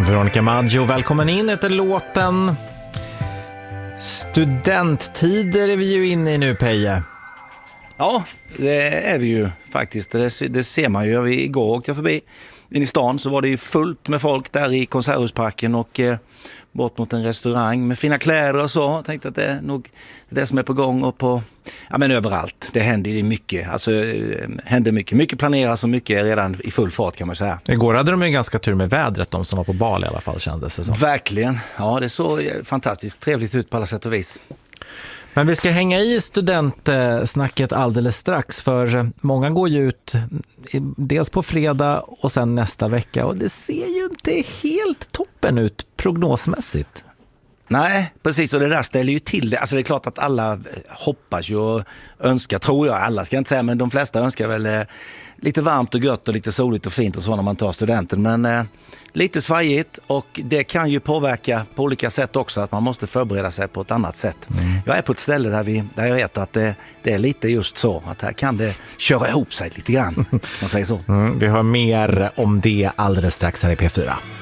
Veronica Maggio, välkommen in efter låten. Studenttider är vi ju inne i nu, Peje. Ja, det är vi ju faktiskt. Det ser man ju. Igår åkte jag förbi in i stan, så var det ju fullt med folk där i Konserthusparken och bort mot en restaurang med fina kläder och så. Jag tänkte att det är nog det som är på gång och på, ja, men överallt. Det händer ju mycket. Alltså händer mycket. Mycket planeras och mycket är redan i full fart, kan man säga. Igår hade de ju ganska tur med vädret, de som var på Bali i alla fall, kändes det som. Verkligen. Ja, det såg fantastiskt trevligt ut på alla sätt och vis. Men vi ska hänga i studentsnacket alldeles strax, för många går ju ut dels på fredag och sen nästa vecka, och det ser ju inte helt toppen ut prognosmässigt. Nej, precis, och det där ställer ju till det. Alltså det är klart att alla hoppas ju och önskar, tror jag, alla ska jag inte säga, men de flesta önskar väl lite varmt och gött och lite soligt och fint och så när man tar studenten, men lite svajigt, och det kan ju påverka på olika sätt också, att man måste förbereda sig på ett annat sätt. Jag är på ett ställe där jag vet att det är lite just så, att här kan det köra ihop sig lite grann, man säger så. Vi har mer om det alldeles strax här i P4.